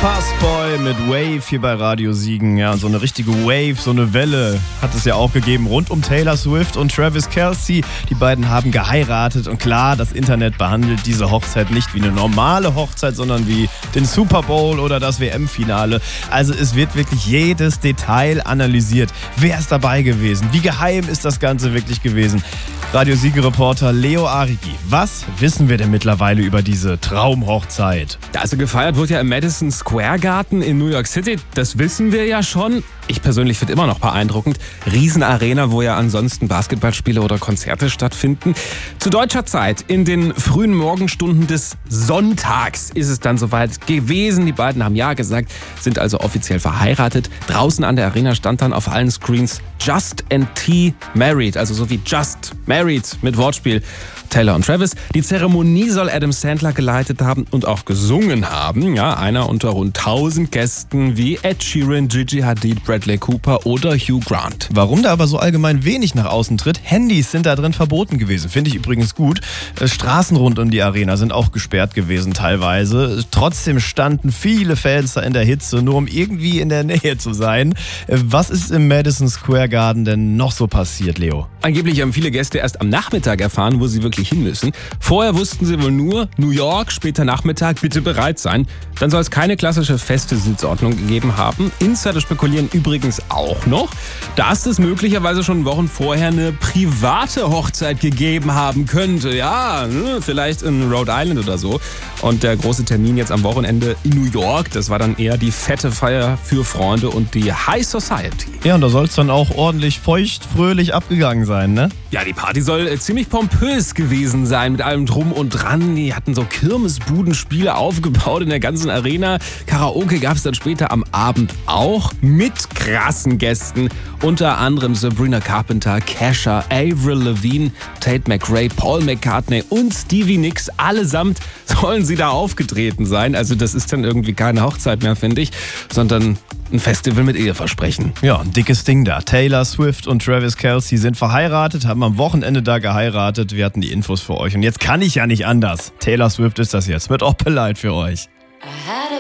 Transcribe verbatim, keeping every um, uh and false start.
Fastboy mit Wave hier bei Radio Siegen. Ja, so eine richtige Wave, so eine Welle hat es ja auch gegeben rund um Taylor Swift und Travis Kelce. Die beiden haben geheiratet und klar, das Internet behandelt diese Hochzeit nicht wie eine normale Hochzeit, sondern wie den Super Bowl oder das W M-Finale. Also es wird wirklich jedes Detail analysiert. Wer ist dabei gewesen? Wie geheim ist das Ganze wirklich gewesen? Radio Siegen-Reporter Leo Arigi, was wissen wir denn mittlerweile über diese Traumhochzeit? Also gefeiert wird ja im Madison Square Garden in New York City, das wissen wir ja schon. Ich persönlich finde immer noch beeindruckend. Riesenarena, wo ja ansonsten Basketballspiele oder Konzerte stattfinden. Zu deutscher Zeit, in den frühen Morgenstunden des Sonntags, ist es dann soweit gewesen. Die beiden haben ja gesagt, sind also offiziell verheiratet. Draußen an der Arena stand dann auf allen Screens Just and T Married, also so wie Just Married mit Wortspiel. Taylor und Travis. Die Zeremonie soll Adam Sandler geleitet haben und auch gesungen haben. Ja, einer unter rund tausend Gästen wie Ed Sheeran, Gigi Hadid, Bradley Cooper oder Hugh Grant. Warum da aber so allgemein wenig nach außen tritt? Handys sind da drin verboten gewesen. Finde ich übrigens gut. Straßen rund um die Arena sind auch gesperrt gewesen teilweise. Trotzdem standen viele Fans da in der Hitze, nur um irgendwie in der Nähe zu sein. Was ist im Madison Square Garden denn noch so passiert, Leo? Angeblich haben viele Gäste erst am Nachmittag erfahren, wo sie wirklich hin müssen. Vorher wussten sie wohl nur, New York, später Nachmittag, bitte bereit sein. Dann soll es keine klassische feste Sitzordnung gegeben haben. Insider spekulieren übrigens auch noch, dass es möglicherweise schon Wochen vorher eine private Hochzeit gegeben haben könnte. Ja, vielleicht in Rhode Island oder so. Und der große Termin jetzt am Wochenende in New York, das war dann eher die fette Feier für Freunde und die High Society. Ja, und da soll es dann auch ordentlich feucht, fröhlich abgegangen sein, ne? Ja, die Party soll äh, ziemlich pompös gewesen sein mit allem Drum und Dran. Die hatten so Kirmesbudenspiele aufgebaut in der ganzen Arena. Karaoke gab es dann später am Abend auch mit krassen Gästen. Unter anderem Sabrina Carpenter, Kesha, Avril Lavigne, Tate McRae, Paul McCartney und Stevie Nicks. Allesamt sollen sie da aufgetreten sein. Also das ist dann irgendwie keine Hochzeit mehr, finde ich, sondern ein Festival mit Eheversprechen. Ja, ein dickes Ding da. Taylor Swift und Travis Kelce sind verheiratet, haben am Wochenende da geheiratet. Wir hatten die Infos für euch und jetzt kann ich ja nicht anders. Taylor Swift ist das jetzt mit Opelite für euch.